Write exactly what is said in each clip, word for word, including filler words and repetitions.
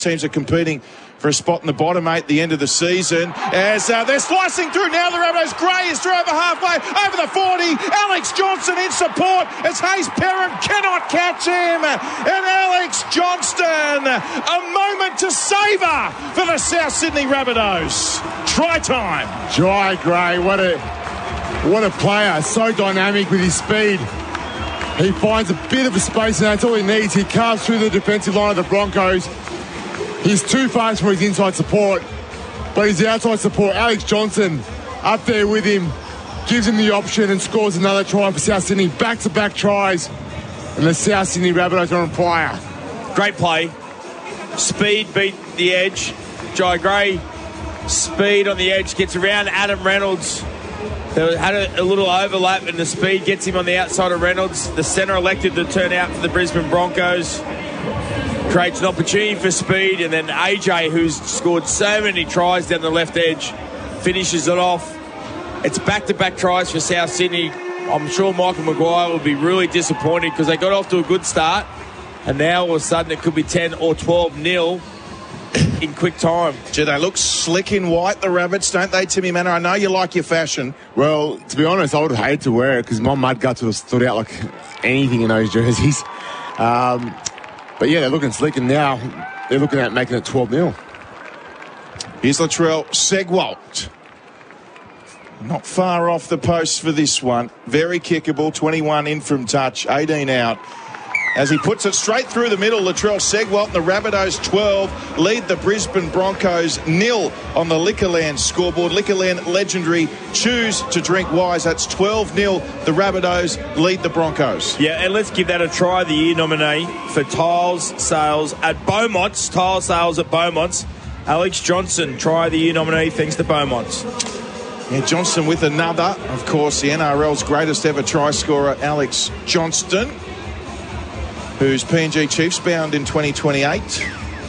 Teams are competing for a spot in the bottom eight at the end of the season. As uh, they're slicing through now, the Rabbitohs. Gray is through over halfway, over the forty. Alex Johnson in support as Hayes Perham cannot catch him. And Alex Johnston, a moment to savour for the South Sydney Rabbitohs. Try time. Jai Gray, what a what a player. So dynamic with his speed. He finds a bit of a space, and that's all he needs. He carves through the defensive line of the Broncos. He's too fast for his inside support, but his outside support, Alex Johnson, up there with him, gives him the option and scores another try for South Sydney. Back-to-back tries, and the South Sydney Rabbitohs are on fire. Great play. Speed beat the edge. Jai Gray, speed on the edge, gets around Adam Reynolds. They had a, a little overlap, and the speed gets him on the outside of Reynolds. The centre elected to turn out for the Brisbane Broncos. Creates an opportunity for speed, and then A J, who's scored so many tries down the left edge, finishes it off. It's back-to-back tries for South Sydney. I'm sure Michael Maguire will be really disappointed because they got off to a good start, and now all of a sudden it could be ten or twelve nil in quick time. Gee, they look slick in white, the Rabbits, don't they, Timmy Manor? I know you like your fashion. Well, to be honest, I would hate to wear it because my mud guts would have stood out like anything in those jerseys. Um... But yeah, they're looking slick, and now they're looking at making it twelve nil. Here's Latrell Segwalt. Not far off the post for this one. Very kickable, twenty-one in from touch, eighteen out. As he puts it straight through the middle, Latrell Segwalt and the Rabbitohs twelve lead the Brisbane Broncos nil on the Liquorland scoreboard. Liquorland legendary, choose to drink wise. That's twelve nil. The Rabbitohs lead the Broncos. Yeah, and let's give that a try. The year nominee for tiles sales at Beaumont's. Tile sales at Beaumont's. Alex Johnson, try the year nominee, thanks to Beaumont's. Yeah, Johnson with another. Of course, the N R L's greatest ever try scorer, Alex Johnston, who's P N G Chiefs bound in twenty twenty-eight.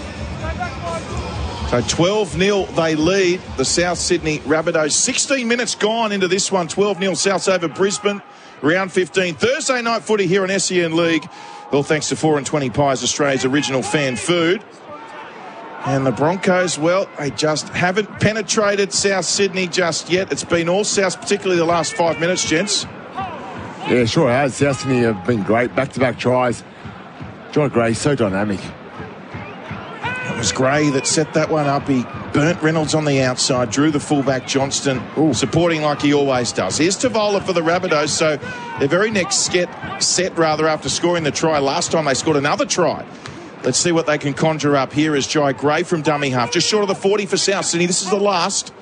So twelve nil they lead the South Sydney Rabbitohs. sixteen minutes gone into this one. twelve nil Souths over Brisbane. Round fifteen. Thursday night footy here on S E N League. All thanks to four and twenty Pies, Australia's original fan food. And the Broncos, well, they just haven't penetrated South Sydney just yet. It's been all South, particularly the last five minutes, gents. Yeah, sure has. South Sydney have been great. Back-to-back tries. Jai Gray, so dynamic. It was Gray that set that one up. He burnt Reynolds on the outside, drew the fullback Johnston, Ooh. supporting like he always does. Here's Tavalla for the Rabbitohs. So their very next set, set rather, after scoring the try last time, they scored another try. Let's see what they can conjure up. Here is Jai Gray from dummy half, just short of the forty for South Sydney. This is the last.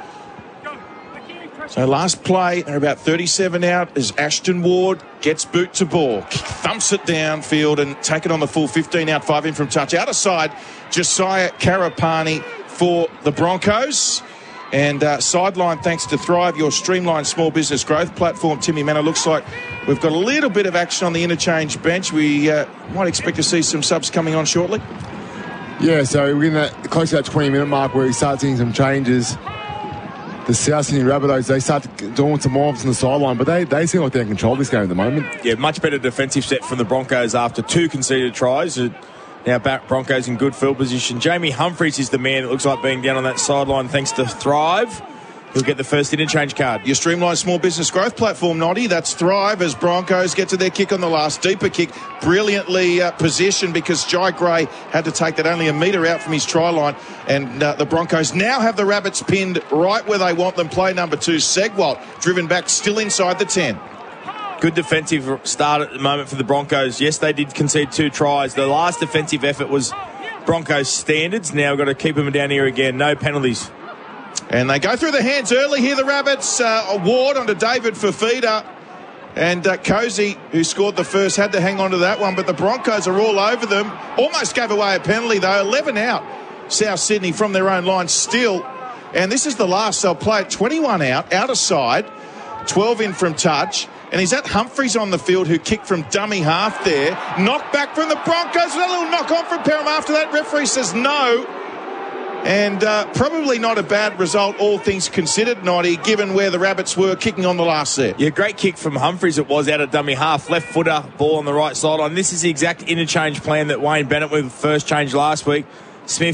So last play, they're about thirty-seven out as Ashton Ward gets boot to ball, thumps it downfield and take it on the full fifteen out, five in from touch. Out of side, Josiah Karapani for the Broncos. And uh, sideline, thanks to Thrive, your streamlined small business growth platform. Timmy Manor, looks like we've got a little bit of action on the interchange bench. We uh, might expect to see some subs coming on shortly. Yeah, so we're in that close to that twenty minute mark where we start seeing some changes. The South Sydney Rabbitohs, they start doing some warm-ups on the sideline, but they, they seem like they're in control of this game at the moment. Yeah, much better defensive set from the Broncos after two conceded tries. Now back Broncos in good field position. Jamie Humphries is the man that looks like being down on that sideline thanks to Thrive. He'll get the first interchange card. Your streamlined small business growth platform, Noddy. That's Thrive as Broncos get to their kick on the last. Deeper kick, brilliantly uh, positioned because Jai Gray had to take that only a metre out from his try line. And uh, the Broncos now have the Rabbits pinned right where they want them. Play number two, Segwalt, driven back still inside the ten. Good defensive start at the moment for the Broncos. Yes, they did concede two tries. The last defensive effort was Broncos standards. Now we've got to keep them down here again. No penalties. And they go through the hands early here, the Rabbits. Uh, Ward onto David Fafita. And uh, Cozy, who scored the first, had to hang on to that one. But the Broncos are all over them. Almost gave away a penalty, though. eleven out. South Sydney from their own line still. And this is the last. They'll play it twenty-one out, out of side. twelve in from touch. And is that Humphries on the field who kicked from dummy half there? Knocked back from the Broncos. A little knock on from Perham after that. Referee says no. And uh, probably not a bad result, all things considered, Noddy, given where the Rabbits were kicking on the last set. Yeah, great kick from Humphries it was out of dummy half. Left footer, ball on the right sideline. This is the exact interchange plan that Wayne Bennett with first change last week. Smith